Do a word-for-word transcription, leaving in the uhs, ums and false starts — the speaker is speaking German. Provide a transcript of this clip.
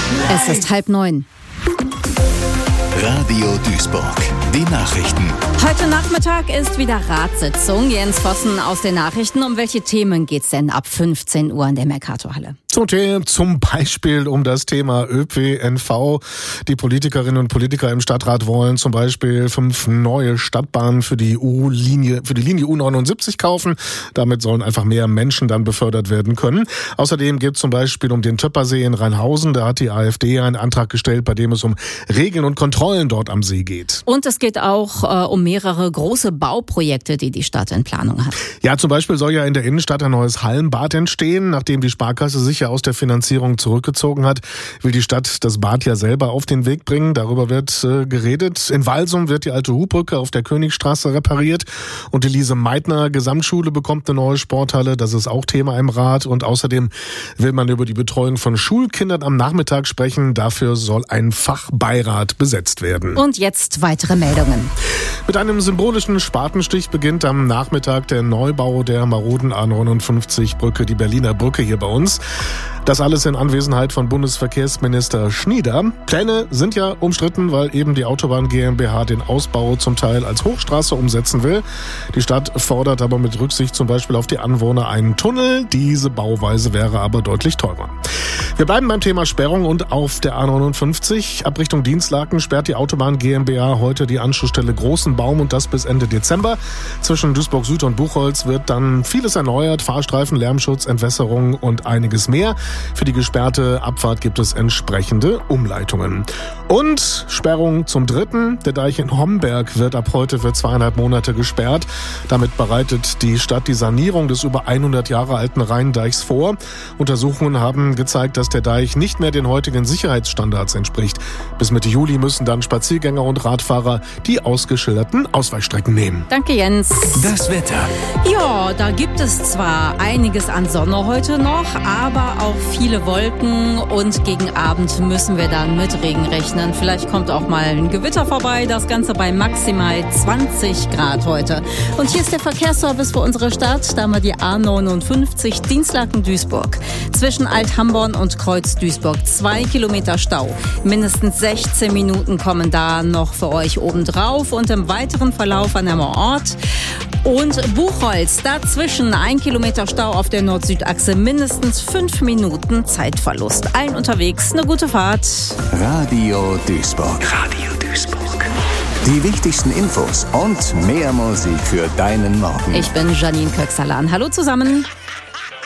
Es ist halb neun. Radio Duisburg, die Nachrichten. Heute Nachmittag ist wieder Ratssitzung. Jens Vossen aus den Nachrichten. Um welche Themen geht's denn ab fünfzehn Uhr in der Mercatorhalle? Zum Beispiel um das Thema Ö P N V. Die Politikerinnen und Politiker im Stadtrat wollen zum Beispiel fünf neue Stadtbahnen für die U-Linie, für die Linie U neunundsiebzig kaufen. Damit sollen einfach mehr Menschen dann befördert werden können. Außerdem geht es zum Beispiel um den Töppersee in Rheinhausen. Da hat die AfD einen Antrag gestellt, bei dem es um Regeln und Kontrollen dort am See geht. Und es geht auch äh, um mehrere große Bauprojekte, die die Stadt in Planung hat. Ja, zum Beispiel soll ja in der Innenstadt ein neues Hallenbad entstehen. Nachdem die Sparkasse sich ja aus der Finanzierung zurückgezogen hat, will die Stadt das Bad ja selber auf den Weg bringen. Darüber wird äh, geredet. In Walsum wird die alte Hubbrücke auf der Königstraße repariert und die Lise-Meitner Gesamtschule bekommt eine neue Sporthalle. Das ist auch Thema im Rat. Und außerdem will man über die Betreuung von Schulkindern am Nachmittag sprechen. Dafür soll ein Fachbeirat besetzt werden. Und jetzt weitere Meldungen. Mit einem symbolischen Spatenstich beginnt am Nachmittag der Neubau der maroden A neunundfünfzig Brücke, die Berliner Brücke hier bei uns. Das alles in Anwesenheit von Bundesverkehrsminister Schnieder. Pläne sind ja umstritten, weil eben die Autobahn GmbH den Ausbau zum Teil als Hochstraße umsetzen will. Die Stadt fordert aber mit Rücksicht zum Beispiel auf die Anwohner einen Tunnel. Diese Bauweise wäre aber deutlich teurer. Wir bleiben beim Thema Sperrung und auf der A neunundfünfzig. Ab Richtung Dienstlaken sperrt die Autobahn GmbH heute die Anschlussstelle Großen Baum und das bis Ende Dezember. Zwischen Duisburg Süd und Buchholz wird dann vieles erneuert. Fahrstreifen, Lärmschutz, Entwässerung und einiges mehr. Für die gesperrte Abfahrt gibt es entsprechende Umleitungen. Und Sperrung zum Dritten. Der Deich in Homberg wird ab heute für zweieinhalb Monate gesperrt. Damit bereitet die Stadt die Sanierung des über hundert Jahre alten Rheindeichs vor. Untersuchungen haben gezeigt, dass der Deich nicht mehr den heutigen Sicherheitsstandards entspricht. Bis Mitte Juli müssen dann Spaziergänger und Radfahrer die ausgeschilderten Ausweichstrecken nehmen. Danke, Jens. Das Wetter. Ja, da gibt es zwar einiges an Sonne heute noch, aber auch viele Wolken und gegen Abend müssen wir dann mit Regen rechnen. Vielleicht kommt auch mal ein Gewitter vorbei, das Ganze bei maximal zwanzig Grad heute. Und hier ist der Verkehrsservice für unsere Stadt. Da haben wir die A neunundfünfzig Dienstlaken-Duisburg. Zwischen Alt-Hamborn und Kreuz-Duisburg zwei Kilometer Stau. Mindestens sechzehn Minuten kommen da noch für euch obendrauf und im weiteren Verlauf an einem Ort. Und Buchholz, dazwischen ein Kilometer Stau auf der Nord-Süd-Achse, mindestens fünf Minuten Zeitverlust. Allen unterwegs eine gute Fahrt. Radio Duisburg. Radio Duisburg. Die wichtigsten Infos und mehr Musik für deinen Morgen. Ich bin Janine Köxalan. Hallo zusammen.